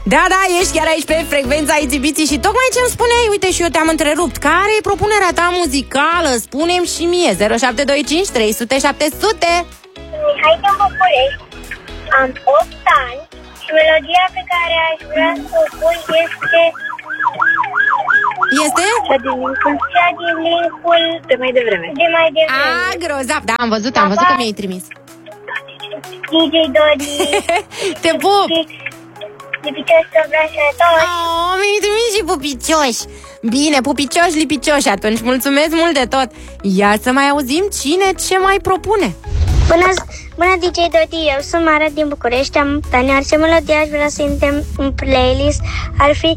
Da, ești chiar aici pe frecvența Itzibiții și tocmai ce-mi spuneai, uite și eu te-am întrerupt. Care e propunerea ta muzicală? Spune-mi și mie. 0725 300 700. Mihai din București, am 8 ani și melodia pe care aș vrea să o pun este... Este? Cea din linkul de mai devreme. Grozav, da, am văzut că mi-ai trimis. DJ Dodi. Te pup! Lipicioși, tobrașători. Mi-ai trimis și pupicioși. Bine, pupicioși, lipicioși, atunci mulțumesc mult de tot. Ia să mai auzim cine ce mai propune. Bună DJ Dodi, eu sunt Mara din București, am 8 ani, orice melodie aș vrea să intrăm în playlist ar fi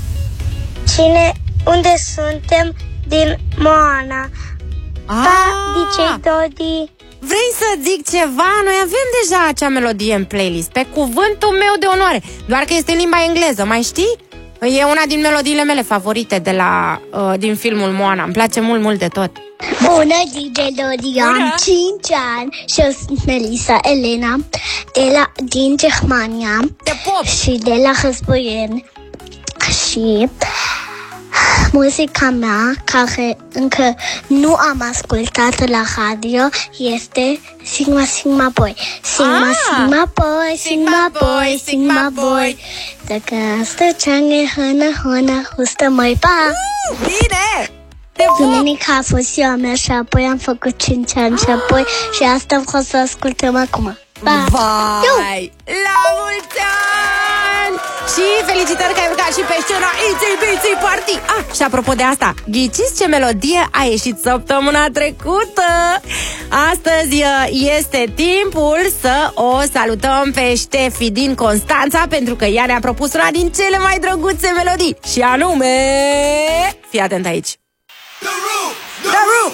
Unde suntem din Moana. DJ Dodi. Vrei să zic ceva? Noi avem deja acea melodie în playlist, pe cuvântul meu de onoare, doar că este în limba engleză, mai știi? E una din melodiile mele favorite din filmul Moana, îmi place mult de tot. Bună, DJ Dodi, am 5 ani și eu sunt Melissa Elena din Germania și de la Hăzboieni. Și muzica mea, care încă nu am ascultat la radio, este Sigma Sigma Boy. Sigma Sigma Boy, Sigma Boy, Sigma Boy. Dacă asta ceangă, hână, hustă măi, pa! Bine! Duminica a fost ziua mea și apoi am făcut 5 ani și apoi și asta vreau să ascultăm acum. Pa! Vai! La mulți ani! Și felicitări că ai urcat și pe scena Itzy Party! Și apropo de asta, ghiciți ce melodie a ieșit săptămâna trecută? Astăzi este timpul să o salutăm pe Ștefi din Constanța, pentru că ea ne-a propus una din cele mai drăguțe melodii, și anume... Fii atent aici! The Roof!